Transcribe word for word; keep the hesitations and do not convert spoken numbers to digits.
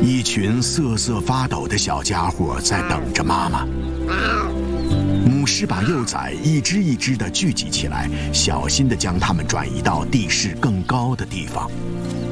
一群瑟瑟发抖的小家伙在等着妈妈。母狮把幼崽一只一只地聚集起来，小心地将它们转移到地势更高的地方。